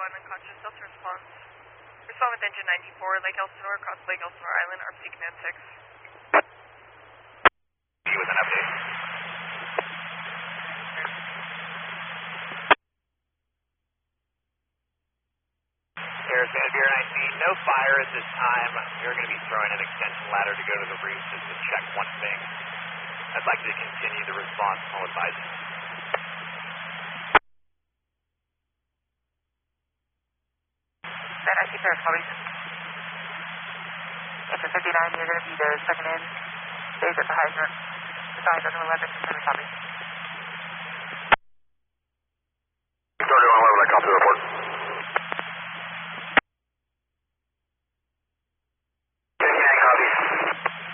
unconscious, Delta response. Respond with engine 94, Lake Elsinore, across Lake Elsinore Island, RFC Command 6. With an update. Air Sandier 19, no fire at this time. You're going to be throwing an extension ladder to go to the roof just to check one thing. I'd like to continue the response, I'll advise you. That I see there, probably. After 59, you're going to be the second in. Stays at the hydrant. Besides, under 11, copy. Victoria 11, I copy the report.